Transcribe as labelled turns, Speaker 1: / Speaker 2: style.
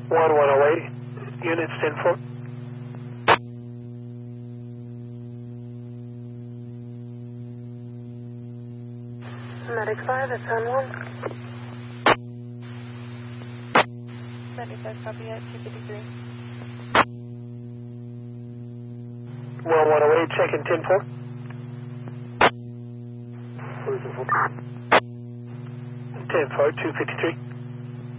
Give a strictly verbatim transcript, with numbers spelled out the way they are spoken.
Speaker 1: one one oh eight, units ten four.
Speaker 2: Medic five, it's on one.
Speaker 3: Medic five, copy at two fifty-three.
Speaker 1: one one oh eight, check in ten four. ten four, two fifty-three.